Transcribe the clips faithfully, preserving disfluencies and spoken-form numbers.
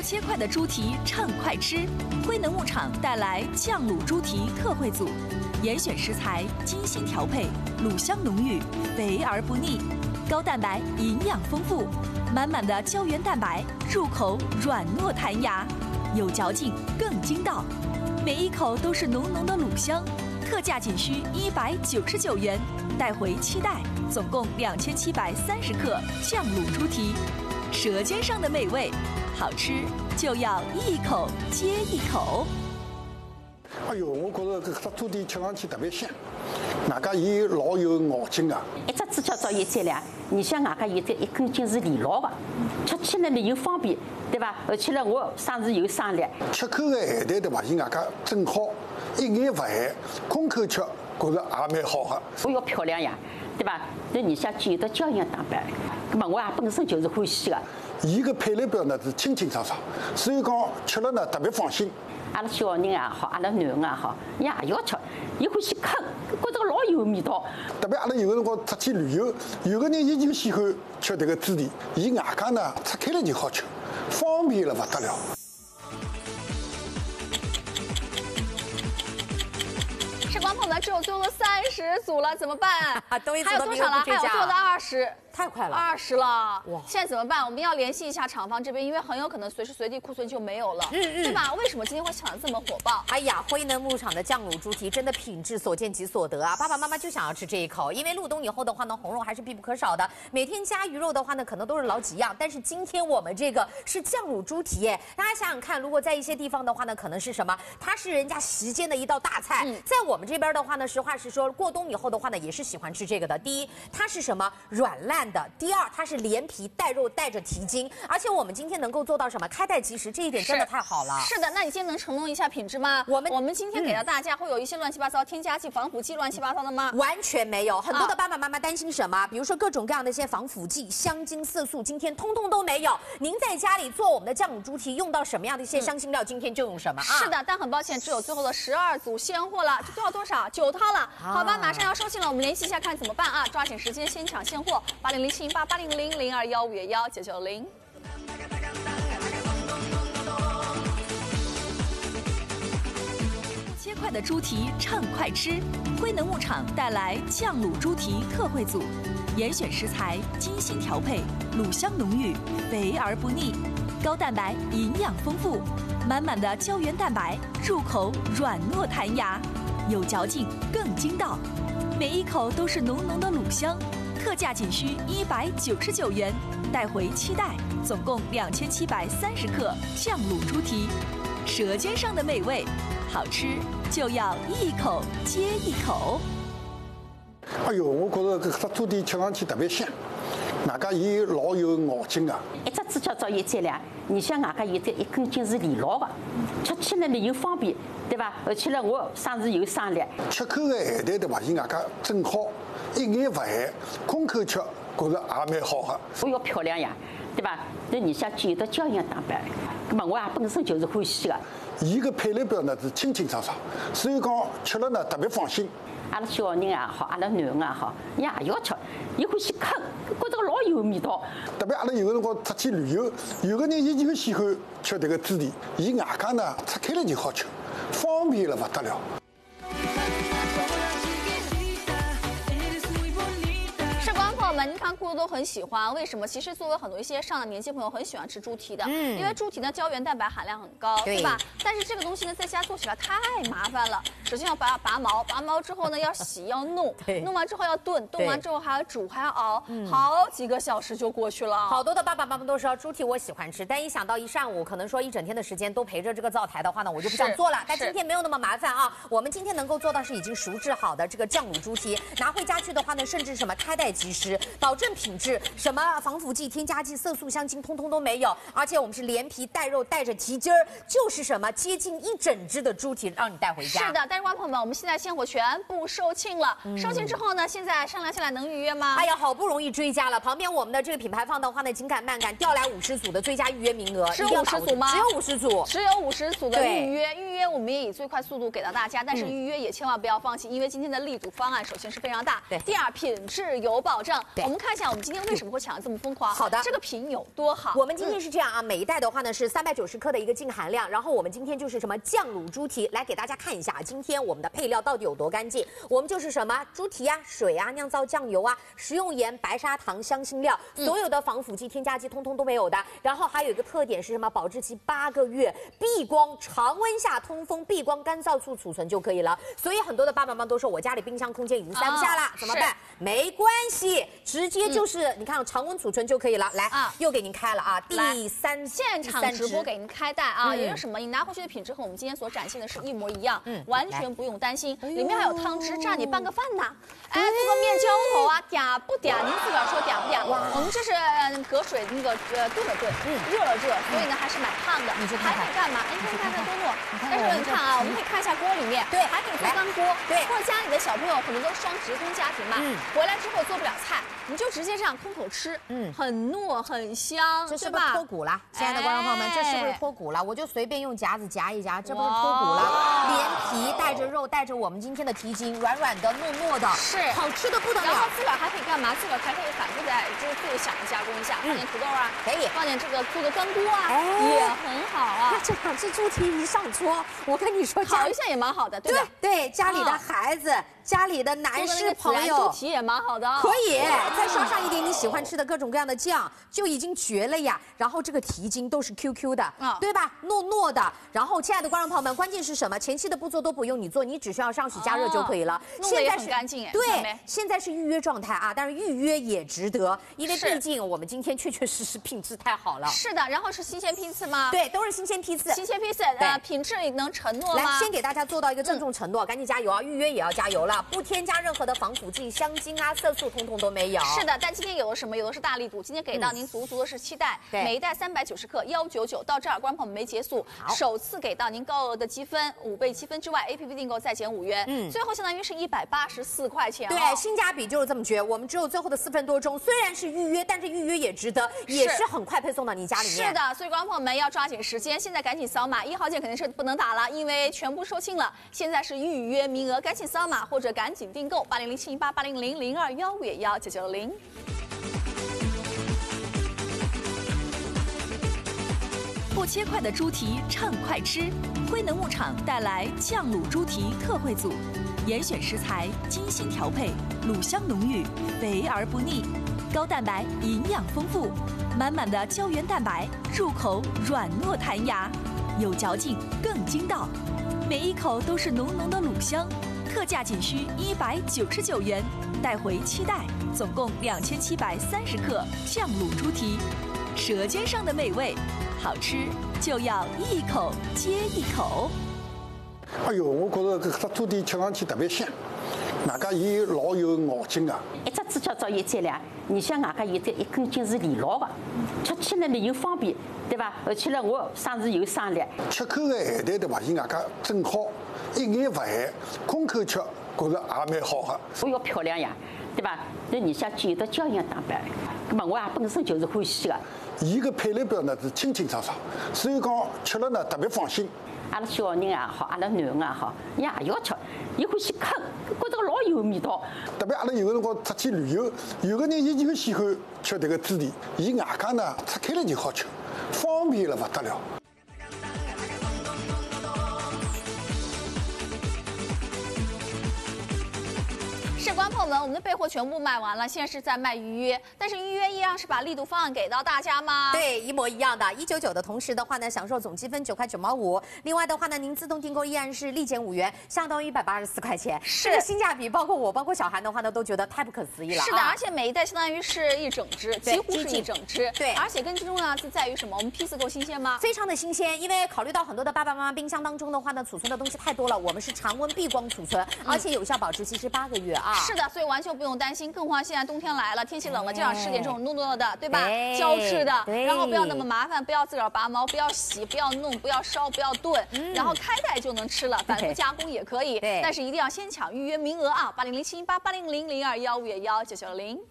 不切块的猪蹄畅快吃，辉能牧场带来酱卤猪蹄特惠组，严选食材，精心调配，卤香浓郁，肥而不腻，高蛋白，营养丰富，满满的胶原蛋白，入口软糯弹牙，有嚼劲更筋道，每一口都是浓浓的卤香，特价仅需一百九十九元，带回期待，总共两千七百三十克酱卤猪蹄，舌尖上的美味。好吃就要一口接一口。 哎呦，我觉着这个猪蹄吃上去特别香，外加伊老有咬劲啊。 一只猪脚照一质量，你像外加有这一根筋是连牢的，吃起来呢又方便，对吧？而且呢我生是有生力。 吃口个咸淡对吧？伊外加正好，一眼勿咸，空口吃觉着也蛮好的。 我要漂亮呀，对吧？那你像具有的胶原蛋白，那么我也本身就是欢喜的。 伊个配料表呢是清清爽爽，所以讲吃了呢特别放心。 阿拉小人也好，阿拉囡恩也好，伊也要吃，伊欢喜啃，觉着老有味道。 特别阿拉有个辰光出去旅游，有个人伊就喜欢吃这个猪蹄，伊外加呢拆开来就好吃，方便了不得了。 时光朋友们，只有最后的三十组了，怎么办？ 都一组还有多少了？还有最后的二十。 太快了， 二十了哇！现在怎么办？我们要联系一下厂方这边，因为很有可能随时随地库存就没有了，嗯嗯，对吧？为什么今天会抢得这么火爆？ 哎呀，辉能牧场的酱卤猪蹄真的品质所见即所得啊！爸爸妈妈就想要吃这一口，因为入冬以后的话呢，红肉还是必不可少的。每天加鱼肉的话呢，可能都是老几样，但是今天我们这个是酱卤猪蹄耶，大家想想看，如果在一些地方的话呢，可能是什么？它是人家席间的一道大菜，嗯、在我们这边的话呢，实话实说，过冬以后的话呢，也是喜欢吃这个的。第一，它是什么？软烂的；第二，它是连皮带肉带着蹄筋，而且我们今天能够做到什么？开袋即食，这一点真的太好了。 是的，那你今天能承诺一下品质吗？我们我们今天给到大家会有一些乱七八糟添加剂、防腐剂乱七八糟的吗？ 完全没有。很多的爸爸妈妈担心什么？比如说各种各样的一些防腐剂、香精、色素，今天通通都没有。您在家里做我们的酱卤猪蹄用到什么样的一些香辛料，今天就用什么啊？ 是的，但很抱歉，只有最后的十二组现货了，这多少多少？九套了。好吧，马上要售罄了，我们联系一下看怎么办啊？抓紧时间先抢现货，八零零七零八八零零零二幺五月幺九九零。 切块的猪蹄畅快吃，辉能牧场带来酱卤猪蹄特惠组，严选食材，精心调配，卤香浓郁，肥而不腻，高蛋白，营养丰富，满满的胶原蛋白，入口软糯弹牙，有嚼劲更筋道，每一口都是浓浓的卤香。特价仅需一百九十九元，带回期待，总共两千七百三十克酱卤猪蹄，舌尖上的美味，好吃就要一口接一口。 哎呦，我觉着这个猪蹄吃上去特别香，外加伊老有咬劲啊。 一只猪脚照一质量，你像外加有这一根筋是连牢的，吃起来呢又方便，对吧？而且呢我生是有生力。 吃口个咸淡对吧？伊外加正好。一眼勿咸，空口吃觉着也蛮好的。 我要漂亮呀，对吧？那你像具有的胶原蛋白，那么我也本身就是欢喜的。 伊个配料表呢是清清爽爽，所以讲吃了呢特别放心。 阿拉小人也好，阿拉囡恩也好，伊也要吃，伊欢喜啃，觉着老有味道。 特别阿拉有个辰光出去旅游，有个人伊就喜欢吃这个猪蹄，伊外加呢拆开来就好吃，方便了不得了。 您看酷都很喜欢，为什么？其实作为很多一些上了年纪朋友很喜欢吃猪蹄的，嗯，因为猪蹄呢胶原蛋白含量很高， 对, 对吧？但是这个东西呢在家做起来太麻烦了。首先要拔拔毛，拔毛之后呢要洗要弄，弄完之后要炖，炖完之后还要煮还要熬，嗯、好几个小时就过去了。 好多的爸爸妈妈都说猪蹄我喜欢吃，但一想到一上午可能说一整天的时间都陪着这个灶台的话呢，我就不想做了。但今天没有那么麻烦啊，我们今天能够做到是已经熟制好的这个酱卤猪蹄，拿回家去的话呢，甚至什么开袋即食。保证品质，什么防腐剂、添加剂、色素、香精，通通都没有。而且我们是连皮带肉带着蹄筋儿，就是什么接近一整只的猪蹄，让你带回家。 是的，但是观众朋友们，我们现在现货全部售罄了。嗯、售罄之后呢，现在上来下来能预约吗？ 哎呀，好不容易追加了。旁边我们的这个品牌方的话呢，紧赶慢赶调来五十组的追加预约名额， 只有五十组吗？ 只有五十组， 只有五十组的预约。预约我们也以最快速度给到大家，但是预约也千万不要放弃，因为今天的力度方案首先是非常大，对，第二品质有保证。 我们看一下我们今天为什么会抢得这么疯狂。 好的， 这个品有多好？ 我们今天是这样啊，每一袋的话呢是三百九十克的一个净含量，然后我们今天就是什么酱卤猪蹄，来给大家看一下，今天我们的配料到底有多干净。我们就是什么猪蹄啊、水啊、酿造酱油啊、食用盐、白砂糖、香辛料，所有的防腐剂、添加剂通通都没有的。然后还有一个特点是什么？保质期八个月，避光，常温下通风，避光，干燥处储存就可以了。所以很多的爸爸妈妈都说，我家里冰箱空间已经塞不下了，哦、怎么办？没关系，直接就是、嗯、你看常温储存就可以了。来，啊、又给您开了啊，第三现场直播给您开袋啊，嗯、也就是什么？你拿回去的品质和我们今天所展现的是一模一样，嗯，完全不用担心。里面还有汤汁，蘸你拌个饭呐，哎，做个面浇头啊，嗲不嗲？您自个儿说嗲不嗲？我们这是隔水那个呃炖了炖，嗯，热了热，所以呢还是蛮烫的。 你去看看， 还可以干嘛？哎，你看看多诺。但是你看啊，我们可以看一下锅里面， 对， 还可以做干锅，对，或者家里的小朋友可能都是双职工家庭嘛，嗯，回来之后做不了菜，你就直接这样空口吃，嗯，很糯很香， 这是不是脱骨了？亲爱的观众朋友们，这是不是脱骨了？我就随便用夹子夹一夹，这不是脱骨了？连皮带着肉，带着我们今天的蹄筋，软软的、糯糯的， 是好吃的不得了。 然后自个儿还可以干嘛？自个儿还可以反复在就是自己想着加工一下，放点土豆啊， 可以放点这个做个干锅啊，也很好啊。 那这两只猪蹄一上桌，我跟你说， 烤一下也蛮好的，对吧？ 对，家里的孩子。家里的男士朋友， 猪蹄也蛮好的、哦， 可以再刷上一点你喜欢吃的各种各样的酱，就已经绝了呀。然后这个蹄筋都是 Q Q 的，啊、对吧？糯糯的。然后，亲爱的观众朋友们，关键是什么？前期的步骤都不用你做，你只需要上洗加热就可以了。 哦、现在是很干净哎， 对，现在是预约状态啊，但是预约也值得，因为毕竟我们今天确确实实品质太好了。 是的，然后是新鲜批次吗？ 对，都是新鲜批次。 新鲜批次，呃，品质能承诺吗？ 来，先给大家做到一个郑重承诺，嗯、赶紧加油啊！预约也要加油了，不添加任何的防腐剂、香精啊、色素，通通都没有。 是的，但今天有的什么？有的是大力度，今天给到您足足的是七袋，嗯、每一袋三百九十克，幺九九。到这儿，观众朋友们没结束，首次给到您高额的积分，五倍积分之外 ，A P P 订购再减五元，嗯，最后相当于是一百八十四块钱、哦。 对，性价比就是这么绝。我们只有最后的四分多钟，虽然是预约，但是预约也值得，也是很快配送到你家里面。 是的，所以观众朋友们要抓紧时间，现在赶紧扫码，一号键肯定是不能打了，因为全部售罄了。现在是预约名额，赶紧扫码或者赶紧订购八零零七一八八零零零二幺五幺九九零。 不切块的猪蹄畅快吃，辉能牧场带来酱卤猪蹄特惠组，严选食材，精心调配，卤香浓郁，肥而不腻，高蛋白，营养丰富，满满的胶原蛋白，入口软糯弹牙，有嚼劲更筋道，每一口都是浓浓的卤香。特价仅需一百九十九元，带回七袋，总共两千七百三十克酱卤猪蹄，舌尖上的美味，好吃就要一口接一口。 哎呦，我觉着这猪蹄吃上去特别香，外加伊老有咬劲啊。 一只猪脚照一斤两，你像外加有这一根筋是连牢的，吃起来呢又方便，对吧？而且呢，我生是有生力。 吃口的咸淡对吧？伊外加正好。一眼不咸，空口吃，觉着也蛮好的。 我要漂亮呀，对吧？那你像有的胶原蛋白，那么我也本身就是欢喜的。 伊个配料表呢是清清爽爽，所以讲吃了呢特别放心。 阿拉小人也好，阿拉囡恩也好，伊也要吃，伊欢喜啃，觉着老有味道。 特别阿拉有个辰光出去旅游，有个人伊就喜欢吃这个猪蹄，伊外加呢拆开了就好吃，方便了不得了。 是观众朋友们，我们的备货全部卖完了，现在是在卖预约，但是预约依然是把力度方案给到大家吗？ 对，一模一样的，一九九的同时的话呢，享受总积分九块九毛五。另外的话呢，您自动订购依然是立减五元，相当于一百八十四块钱。 是这个性价比，包括我，包括小韩的话呢，都觉得太不可思议了。 是的，而且每一袋相当于是一整只，几乎是一整只。 对， 而且更重要是在于什么？我们批次够新鲜吗？ 非常的新鲜，因为考虑到很多的爸爸妈妈冰箱当中的话呢，储存的东西太多了，我们是常温避光储存，而且有效保质期是八个月啊。 是的，所以完全不用担心，更何况现在冬天来了，天气冷了，就想吃点这种糯糯的，对吧？胶质的，然后不要那么麻烦，不要自个儿拔毛，不要洗，不要弄，不要烧，不要炖，嗯、然后开袋就能吃了，反复加工也可以。 对， 但是一定要先抢预约名额啊！八零零七一八八零零零二幺五幺九九零。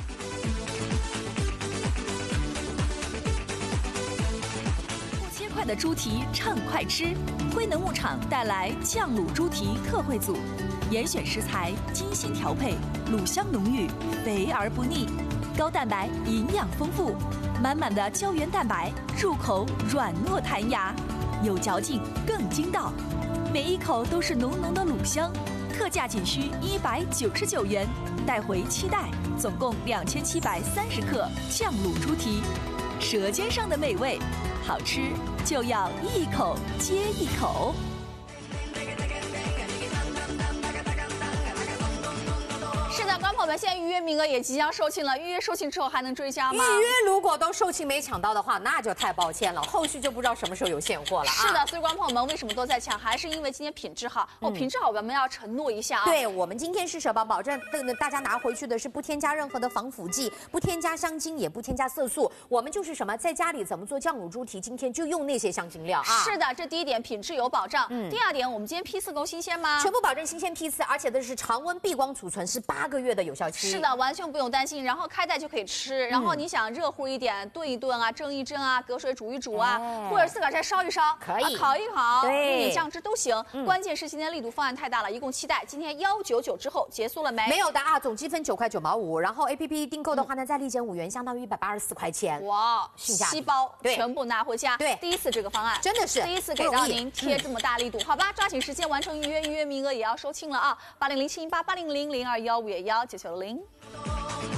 不切块的猪蹄畅快吃，辉能牧场带来酱卤猪蹄特惠组。 严选食材，精心调配，卤香浓郁，肥而不腻，高蛋白，营养丰富，满满的胶原蛋白，入口软糯弹牙，有嚼劲更筋道，每一口都是浓浓的卤香。特价仅需一百九十九元，带回期待，总共两千七百三十克酱卤猪蹄，舌尖上的美味，好吃就要一口接一口。 是的，观众朋友们，现在预约名额也即将售罄了。预约售罄之后还能追加吗？ 预约如果都售罄没抢到的话，那就太抱歉了，后续就不知道什么时候有现货了啊。 是的，所以观众朋友们为什么都在抢？还是因为今天品质好哦，品质好我们要承诺一下啊。 对，我们今天是舍保保证，大家拿回去的是不添加任何的防腐剂，不添加香精，也不添加色素。我们就是什么，在家里怎么做酱卤猪蹄，今天就用那些香精料啊。 是的，这第一点，品质有保障。嗯。第二点，我们今天批次够新鲜吗？ 全部保证新鲜批次，而且这是常温闭光储存，是八个月的有效期。 是的，完全不用担心，然后开袋就可以吃。然后你想热乎一点，炖一炖啊，蒸一蒸啊，隔水煮一煮啊，哎、或者自个儿再烧一烧， 可以、 啊、烤一烤， 对， 用点酱汁都行。嗯、关键是今天力度方案太大了，一共七袋，今天幺九九之后结束了没？ 没有的啊，总积分九块九毛五，然后 A P P 订购的话呢，再立减五元，相当于一百八十四块钱。 哇，七包对全部拿回家。 对， 第一次这个方案真的是第一次给到您贴这么大力度，嗯、好吧，抓紧时间完成预约，预约名额也要售罄了啊！八零零七零八八零零零二幺五幺九九零。